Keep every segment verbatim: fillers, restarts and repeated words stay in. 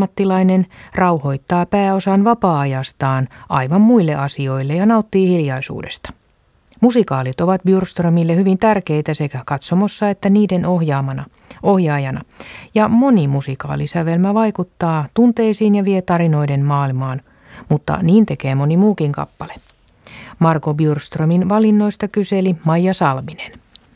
ammattilainen rauhoittaa pääosan vapaa-ajastaan aivan muille asioille ja nauttii hiljaisuudesta. Musikaalit ovat Bjurströmille hyvin tärkeitä sekä katsomossa että niiden ohjaamana, ohjaajana, ja moni musikaalisävelmä vaikuttaa tunteisiin ja vie tarinoiden maailmaan, mutta niin tekee moni muukin kappale. Marco Bjurströmin valinnoista kyseli Maija Salminen.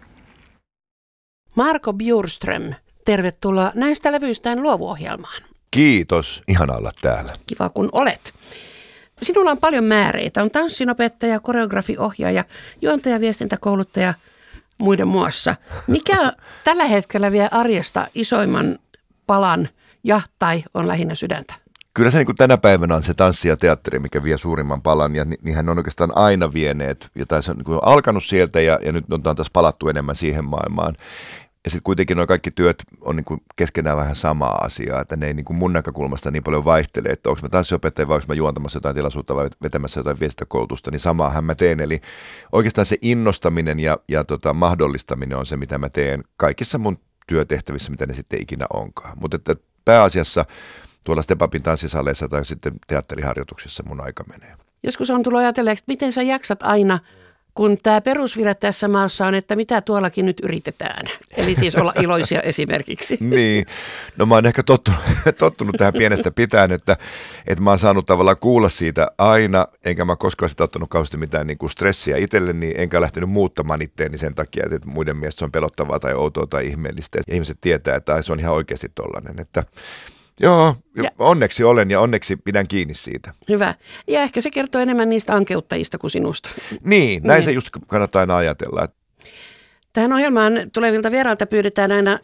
Marco Bjurström, tervetuloa näistä levyistään luovuohjelmaan. Kiitos, ihana olla täällä. Kiva kun olet. Sinulla on paljon määreitä. On tanssinopettaja, koreografi, ohjaaja, juontaja, viestintäkouluttaja muiden muassa. Mikä tällä hetkellä vie arjesta isoimman palan ja tai on lähinnä sydäntä? Kyllä se niin kuin tänä päivänä on se tanssi ja teatteri, mikä vie suurimman palan, ja niinhän on oikeastaan aina vieneet, jotain se on niin kuin alkanut sieltä, ja, ja nyt on taas palattu enemmän siihen maailmaan. Ja sitten kuitenkin nuo kaikki työt on niin kuin keskenään vähän samaa asiaa, että ne ei niin kuin mun näkökulmasta niin paljon vaihtele, että onko mä tanssiopettaja vai onko mä juontamassa jotain tilaisuutta vai vetämässä jotain viestintäkoulutusta, niin samaahan mä teen. Eli oikeastaan se innostaminen ja, ja tota, mahdollistaminen on se, mitä mä teen kaikissa mun työtehtävissä, mitä ne sitten ikinä onkaan. Mutta että pääasiassa tuolla Step-Upin tanssisaleissa tai sitten teatteriharjoituksissa mun aika menee. Joskus on tullut ajatelleeksi, että miten sä jaksat aina, kun tämä perusvire tässä maassa on, että mitä tuollakin nyt yritetään. Eli siis olla iloisia esimerkiksi. Niin, no mä oon ehkä tottunut, tottunut tähän pienestä pitäen, että, että mä oon saanut tavallaan kuulla siitä aina, enkä mä koskaan sitä ottanut kauheasti mitään niin kuin stressiä itselleni, enkä lähtenyt muuttamaan itteeni sen takia, että muiden mielestä se on pelottavaa tai outoa tai ihmeellistä. Ja ihmiset tietää, että se on ihan oikeasti tollainen, että joo, ja onneksi olen ja onneksi pidän kiinni siitä. Hyvä. Ja ehkä se kertoo enemmän niistä ankeuttajista kuin sinusta. Niin, näin niin. Se just kannattaa aina ajatella. Tähän ohjelmaan tulevilta vierailta pyydetään aina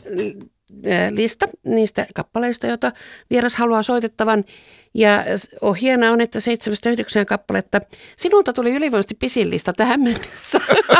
lista niistä kappaleista, joita vieras haluaa soitettavan. Ja ohjeena on, että seitsemästä yhdeksään kappaletta. Sinulta tuli ylivoimaisesti pisin lista tähän mennessä.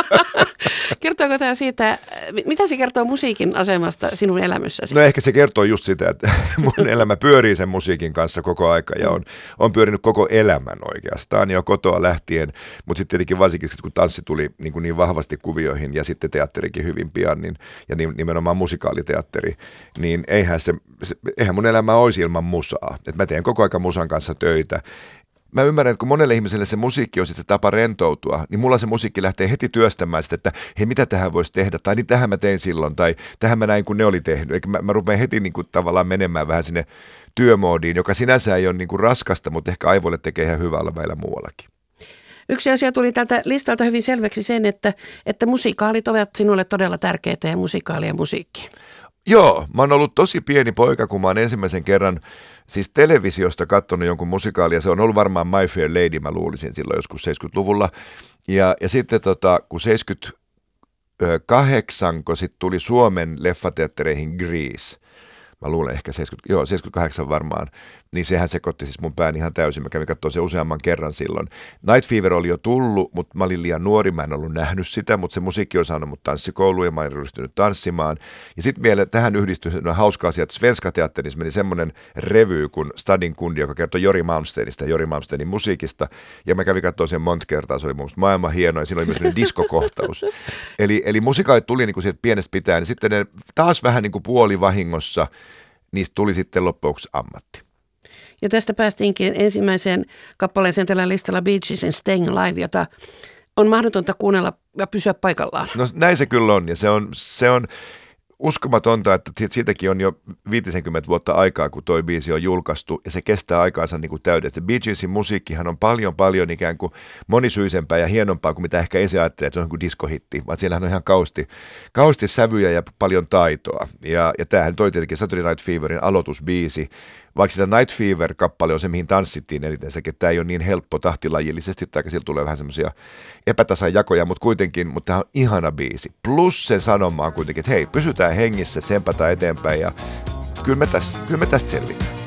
Kertooko tämä siitä, mitä se kertoo musiikin asemasta sinun elämässäsi? No ehkä se kertoo just sitä, että mun elämä pyörii sen musiikin kanssa koko aika ja on, on pyörinyt koko elämän oikeastaan jo kotoa lähtien. Mutta sitten tietenkin varsinkin, kun tanssi tuli niin, kuin niin vahvasti kuvioihin ja sitten teatterikin hyvin pian niin, ja nimenomaan musikaaliteatteri, niin eihän, se, se, eihän mun elämä olisi ilman musaa. Et mä teen koko aika musan kanssa töitä. Mä ymmärrän, että kun monelle ihmiselle se musiikki on sitten se tapa rentoutua, niin mulla se musiikki lähtee heti työstämään sitä, että hei, mitä tähän voisi tehdä, tai niin tähän mä tein silloin, tai tähän mä näin, kun ne oli tehnyt. Eli mä, mä rupean heti niin kuin tavallaan menemään vähän sinne työmoodiin, joka sinänsä ei ole niin kuin raskasta, mutta ehkä aivoille tekee ihan hyvällä väillä muuallakin. Yksi asia tuli tältä listalta hyvin selväksi sen, että, että musikaalit ovat sinulle todella tärkeitä ja musikaali ja musiikki. Joo, mä oon ollut tosi pieni poika, kun mä oon ensimmäisen kerran siis televisiosta katsonut jonkun musikaalia. Se on ollut varmaan My Fair Lady, mä luulisin silloin joskus seitsemänkymmentäluvulla. Ja, ja sitten tota, kun seitsemänkymmentäkahdeksan, kun sitten tuli Suomen leffateattereihin Grease, mä luulen ehkä seitsemänkymmentä, joo, seitsemänkymmentäkahdeksan varmaan, niin sehän sekoitti siis mun pään ihan täysin. Mä kävin katsomaan se useamman kerran silloin. Night Fever oli jo tullut, mutta mä olin liian nuori, mä en ollut nähnyt sitä, mutta se musiikki on saanut mut tanssikouluun ja mä olin ryhtynyt tanssimaan. Ja sitten vielä tähän yhdistyi hauska asia, että Svenska Teatterissa meni semmoinen revy kuin Stadin kundi, joka kertoi Jori Malmsteenista ja Jori Malmsteenin musiikista. Ja mä kävin katsomaan sen monta kertaa, se oli mun mielestä maailman hieno ja siinä oli myös sellainen diskokohtaus. Eli, eli musikaalit tuli niin kuin sieltä pienestä pitäen, niin sitten ne taas vähän niin kuin puolivahingossa, niistä tuli sitten loppuksi ammatti. Ja tästä päästiinkin ensimmäiseen kappaleeseen tällä listalla Bee Geesin Staying Alive, jota on mahdotonta kuunnella ja pysyä paikallaan. No näin se kyllä on ja se on, se on uskomatonta, että siitäkin on jo viisikymmentä vuotta aikaa, kun toi biisi on julkaistu ja se kestää aikaansa niin kuin täydessä. Bee Geesin musiikkihan on paljon paljon ikään kuin monisyisempää ja hienompaa kuin mitä ehkä ensin ajattelee, että se on kuin diskohitti, vaan siellähän on ihan kausti, kausti sävyjä ja paljon taitoa. Ja, ja tämähän toi tietenkin Saturday Night Feverin aloitusbiisi, vaikka sitä Night Fever-kappale on se, mihin tanssittiin eniten, se, että tämä ei ole niin helppo tahtilajillisesti, tai sillä tulee vähän semmoisia epätasajakoja, mutta kuitenkin, mutta tämä on ihana biisi. Plus sen sanoma on kuitenkin, että hei, pysytään hengissä, tsempataan eteenpäin, ja kyllä me tästä, kyllä me tästä selvitään.